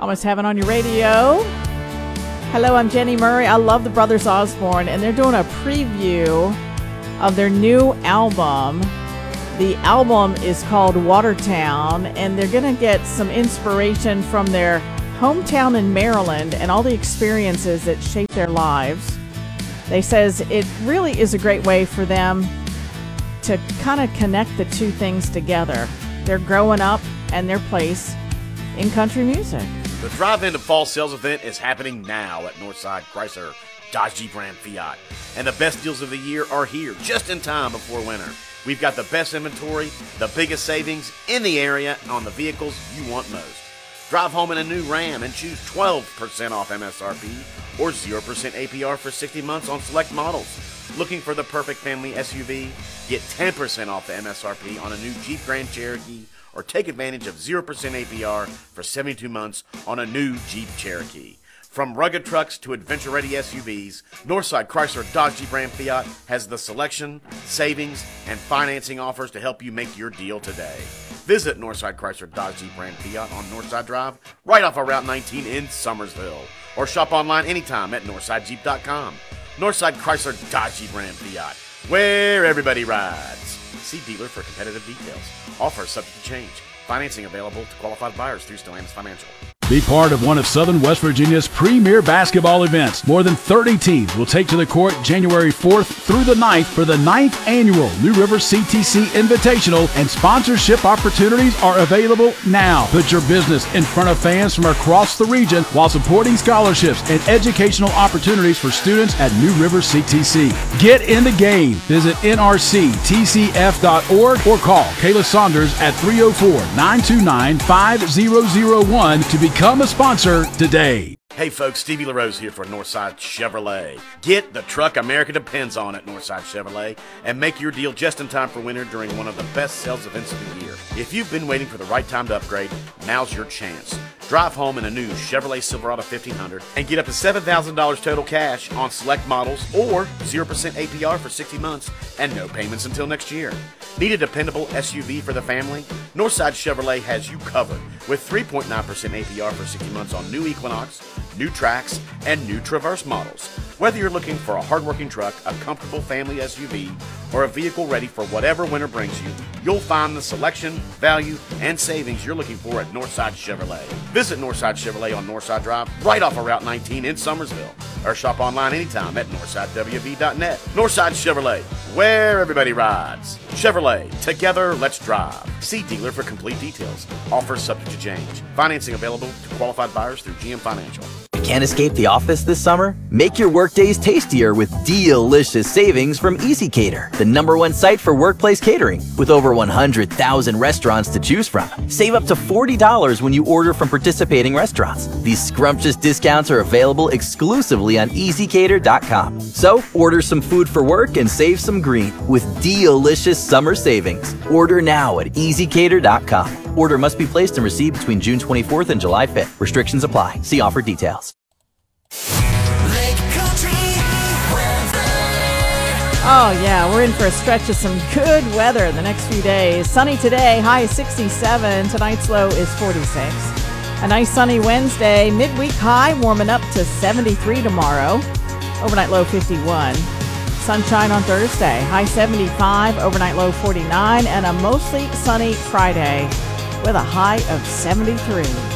Almost Heaven on your radio. Hello, I'm Jenny Murray. I love the Brothers Osborne, and they're doing a preview of their new album. The album is called Watertown, and they're going to get some inspiration from their hometown in Maryland and all the experiences that shaped their lives. They says it really is a great way for them to kind of connect the two things together. They're growing up and their place in country music. The drive-in to fall sales event is happening now at Northside Chrysler Dodge Jeep Ram Fiat. And the best deals of the year are here just in time before winter. We've got the best inventory, the biggest savings in the area on the vehicles you want most. Drive home in a new Ram and choose 12% off MSRP or 0% APR for 60 months on select models. Looking for the perfect family SUV? Get 10% off the MSRP on a new Jeep Grand Cherokee or take advantage of 0% APR for 72 months on a new Jeep Cherokee. From rugged trucks to adventure-ready SUVs, Northside Chrysler Dodge Jeep Ram Fiat has the selection, savings, and financing offers to help you make your deal today. Visit Northside Chrysler Dodge Jeep Ram Fiat on Northside Drive, right off of Route 19 in Summersville. Or shop online anytime at NorthsideJeep.com. Northside Chrysler Dodge Jeep Ram Fiat, where everybody rides. See dealer for competitive details. Offer subject to change. Financing available to qualified buyers through Stellantis Financial. Be part of one of Southern West Virginia's premier basketball events. More than 30 teams will take to the court January 4th through the 9th for the 9th annual New River CTC Invitational, and sponsorship opportunities are available now. Put your business in front of fans from across the region while supporting scholarships and educational opportunities for students at New River CTC. Get in the game. Visit nrctcf.org or call Kayla Saunders at 304-929-5001 to become a sponsor today. Hey folks, Stevie LaRose here for Northside Chevrolet. Get the truck America depends on at Northside Chevrolet and make your deal just in time for winter during one of the best sales events of the year. If you've been waiting for the right time to upgrade, now's your chance. Drive home in a new Chevrolet Silverado 1500 and get up to $7,000 total cash on select models or 0% APR for 60 months and no payments until next year. Need a dependable SUV for the family? Northside Chevrolet has you covered with 3.9% APR for 60 months on new Equinox, new Trax, and new Traverse models. Whether you're looking for a hardworking truck, a comfortable family SUV, or a vehicle ready for whatever winter brings you, you'll find the selection, value, and savings you're looking for at Northside Chevrolet. Visit Northside Chevrolet on Northside Drive, right off of Route 19 in Summersville, or shop online anytime at NorthsideWV.net. Northside Chevrolet, where everybody rides. Chevrolet, together, let's drive. See dealer for complete details. Offers subject to change. Financing available to qualified buyers through GM Financial. Can't escape the office this summer? Make your workdays tastier with delicious savings from EasyCater, the #1 site for workplace catering. With over 100,000 restaurants to choose from, save up to $40 when you order from participating restaurants. These scrumptious discounts are available exclusively on EasyCater.com. So, order some food for work and save some green with delicious summer savings. Order now at EasyCater.com. Order must be placed and received between June 24th and July 5th. Restrictions apply. See offer details. Oh yeah, we're in for a stretch of some good weather the next few days. Sunny today, high 67. Tonight's low is 46. A nice sunny Wednesday, midweek high warming up to 73 tomorrow. Overnight low 51. Sunshine on Thursday, high 75, overnight low 49, and a mostly sunny Friday with a high of 73.